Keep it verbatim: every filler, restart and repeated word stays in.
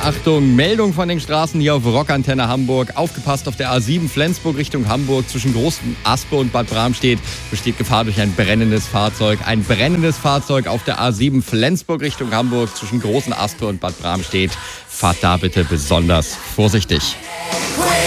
Achtung, Meldung von den Straßen hier auf Rockantenne Hamburg. Aufgepasst, auf der A sieben Flensburg Richtung Hamburg zwischen Großen Aspe und Bad Bramstedt besteht Gefahr durch ein brennendes Fahrzeug. Ein brennendes Fahrzeug auf der A sieben Flensburg Richtung Hamburg zwischen Großen Aspe und Bad Bramstedt. Fahrt da bitte besonders vorsichtig.